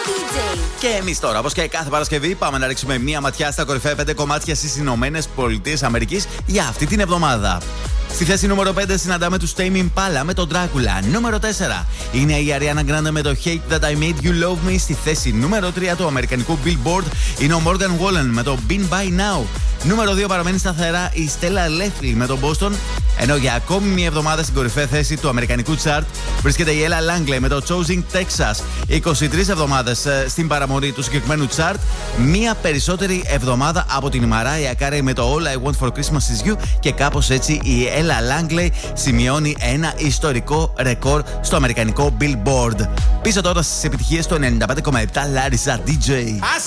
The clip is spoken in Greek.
DJ. Και εμείς τώρα, όπως και κάθε Παρασκευή, πάμε να ρίξουμε μία ματιά στα κορυφαία 5 κομμάτια στις Ηνωμένες Πολιτείες Αμερικής για αυτή την εβδομάδα. Στη θέση νούμερο 5 συναντάμε τους Tame Impala με τον Dracula. Νούμερο 4 είναι η Ariana Grande με το Hate That I Made You Love Me. Στη θέση νούμερο 3 του αμερικανικού Billboard είναι ο Morgan Wallen με το Been By Now. Νούμερο 2 παραμένει σταθερά η Stella Leslie με τον Boston. Ενώ για ακόμη μία εβδομάδα στην κορυφαία θέση του αμερικανικού chart βρίσκεται η Ella Langley με το Choosing Texas. 23 εβδομάδες στην παραμονή του συγκεκριμένου chart. Μία περισσότερη εβδομάδα από την Mariah Carey με το All I Want For Christmas Is You. Και κάπως έτσι η Ella Langley σημειώνει ένα ιστορικό ρεκόρ στο αμερικανικό Billboard. Πίσω τώρα στις επιτυχίες του 95,7 Larissa DJ.